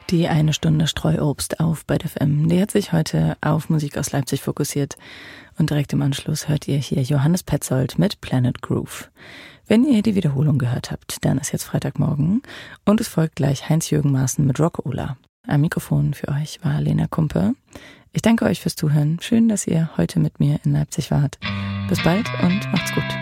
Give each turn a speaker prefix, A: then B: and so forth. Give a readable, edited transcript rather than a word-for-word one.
A: Die eine Stunde Streuobst auf Bad FM, die hat sich heute auf Musik aus Leipzig fokussiert. Und direkt im Anschluss hört ihr hier Johannes Petzold mit Planet Groove. Wenn ihr die Wiederholung gehört habt, dann ist jetzt Freitagmorgen und es folgt gleich Heinz-Jürgen Maaßen mit Rock-Ola. Am Mikrofon für euch war Lena Kumpe. Ich danke euch fürs Zuhören. Schön, dass ihr heute mit mir in Leipzig wart. Bis bald und macht's gut.